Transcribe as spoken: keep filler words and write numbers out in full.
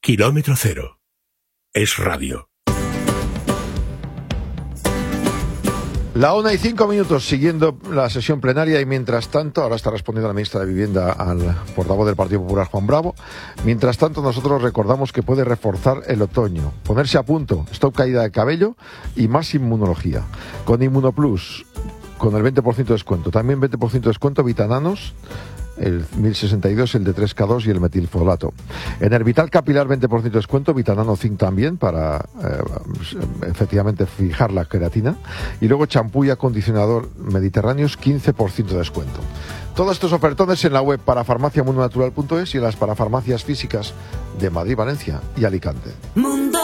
Kilómetro Cero. Es radio. La una y cinco minutos siguiendo la sesión plenaria y mientras tanto, ahora está respondiendo la ministra de Vivienda al portavoz del Partido Popular, Juan Bravo. Mientras tanto, nosotros recordamos que puede reforzar el otoño, ponerse a punto, stop caída de cabello y más inmunología. Con Inmunoplus, con el veinte por ciento de descuento. También veinte por ciento de descuento Vitananos, el mil sesenta y dos, el de tres K dos y el metilfolato. En Hervital Capilar, veinte por ciento de descuento, Vitanano Zinc también, para eh, efectivamente fijar la queratina. Y luego champú y acondicionador mediterráneos, quince por ciento de descuento. Todos estos ofertones en la web parafarmacia mundo natural punto es y en las parafarmacias físicas de Madrid, Valencia y Alicante. Mundo